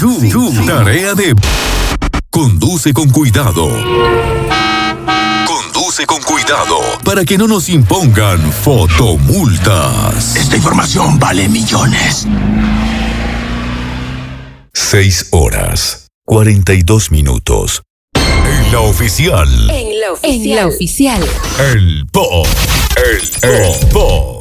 tu tarea de... Conduce con cuidado. Conduce con cuidado para que no nos impongan fotomultas. Esta información vale millones. 6 horas, 42 minutos. En la oficial. En la oficial. El Po. El Po.